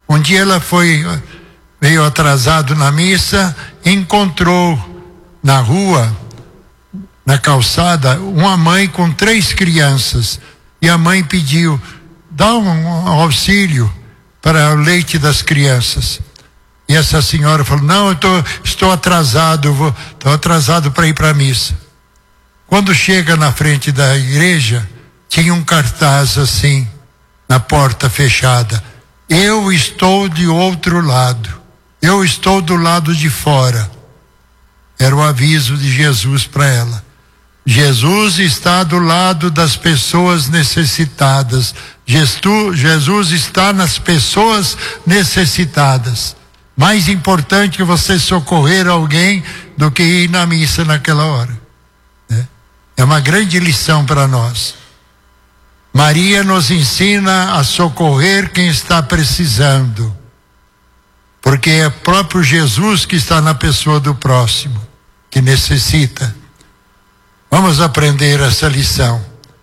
Um dia ela veio atrasado na missa, encontrou na rua, na calçada, uma mãe com 3 crianças. E a mãe pediu, dá um auxílio para o leite das crianças. E essa senhora falou, não, estou atrasado, estou atrasado para ir para a missa. Quando chega na frente da igreja, tinha um cartaz assim, na porta fechada. Eu estou de outro lado. Eu estou do lado de fora. Era o aviso de Jesus para ela. Jesus está do lado das pessoas necessitadas. Jesus está nas pessoas necessitadas. Mais importante você socorrer alguém do que ir na missa naquela hora. É uma grande lição para nós. Maria nos ensina a socorrer quem está precisando. Porque é próprio Jesus que está na pessoa do próximo, que necessita. Vamos aprender essa lição.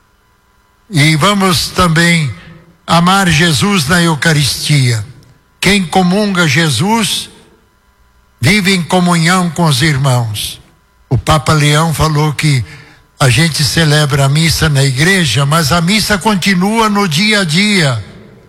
E vamos também amar Jesus na Eucaristia. Quem comunga Jesus vive em comunhão com os irmãos. O Papa Leão falou que a gente celebra a missa na igreja, mas a missa continua no dia a dia,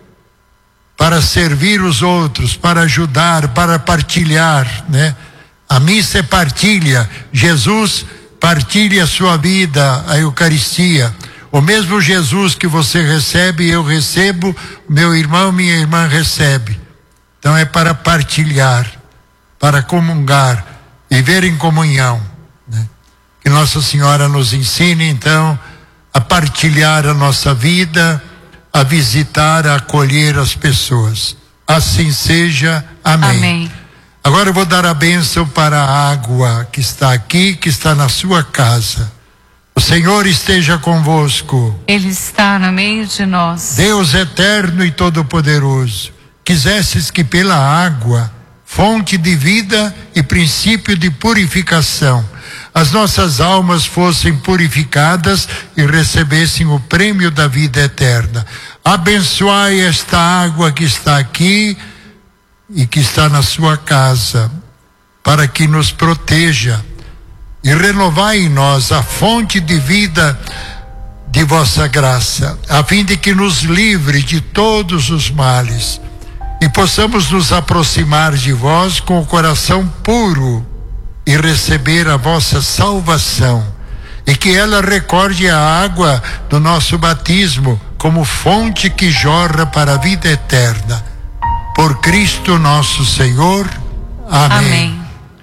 para servir os outros, para ajudar, para partilhar, né? A missa é partilha. Jesus partilha a sua vida, a Eucaristia. O mesmo Jesus que você recebe, eu recebo, meu irmão, minha irmã recebe. Então é para partilhar, para comungar, viver em comunhão, né? Que Nossa Senhora nos ensine, então, a partilhar a nossa vida, a visitar, a acolher as pessoas. Assim seja. Amém. Amém. Agora eu vou dar a bênção para a água que está aqui, que está na sua casa. O Senhor esteja convosco. Ele está no meio de nós. Deus eterno e todo-poderoso, quisesses que pela água, fonte de vida e princípio de purificação, as nossas almas fossem purificadas e recebessem o prêmio da vida eterna. Abençoai esta água que está aqui e que está na sua casa, para que nos proteja, e renovai em nós a fonte de vida de vossa graça, a fim de que nos livre de todos os males e possamos nos aproximar de vós com o coração puro e receber a vossa salvação, e que ela recorde a água do nosso batismo como fonte que jorra para a vida eterna. Por Cristo nosso Senhor. Amém. Amém.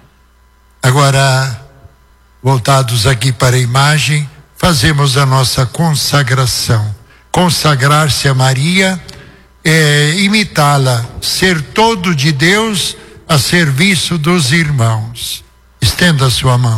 Agora, voltados aqui para a imagem, fazemos a nossa consagração. Consagrar-se a Maria é imitá-la, ser todo de Deus a serviço dos irmãos. Estenda a sua mão.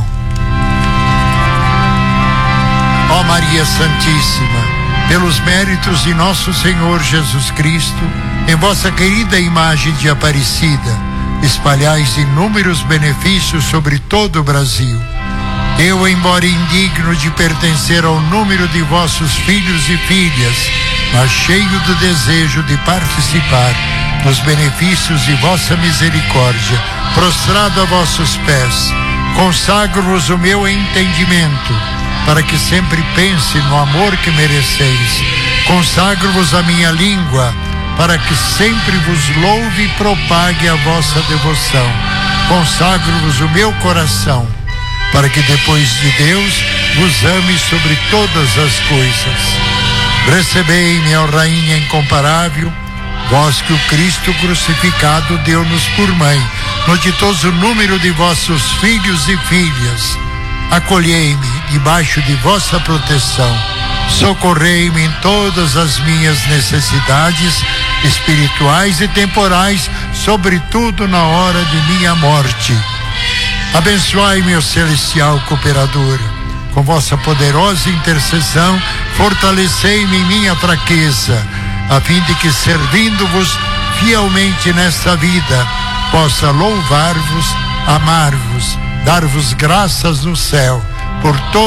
Ó Maria Santíssima, pelos méritos de nosso Senhor Jesus Cristo, em vossa querida imagem de Aparecida, espalhais inúmeros benefícios sobre todo o Brasil. Eu, embora indigno de pertencer ao número de vossos filhos e filhas, mas cheio do desejo de participar dos benefícios de vossa misericórdia, prostrado a vossos pés, consagro-vos o meu entendimento, para que sempre pense no amor que mereceis. Consagro-vos a minha língua, para que sempre vos louve e propague a vossa devoção. Consagro-vos o meu coração, para que depois de Deus vos ame sobre todas as coisas. Recebei-me, ó Rainha incomparável, vós que o Cristo crucificado deu-nos por mãe, no ditoso número de vossos filhos e filhas. Acolhei-me debaixo de vossa proteção, socorrei-me em todas as minhas necessidades espirituais e temporais, sobretudo na hora de minha morte. Abençoai-me, ó celestial cooperador, com vossa poderosa intercessão, fortalecei-me em minha fraqueza, a fim de que, servindo-vos fielmente nesta vida, possa louvar-vos, amar-vos, dar-vos graças no céu, por todo